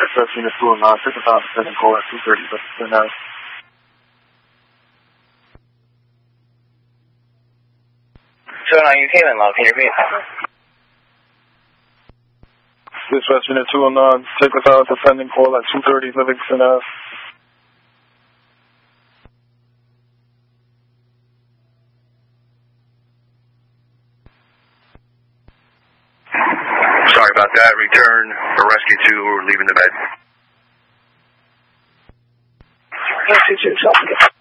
SS Unit 209, take a time descending call at 230, Livingston Ave. You came in low, can you repeat? Dispatch Unit 209, take a time descending call at 230, Livingston Ave. Sorry about that. Return for Rescue 2. We're leaving the bed. Rescue 2,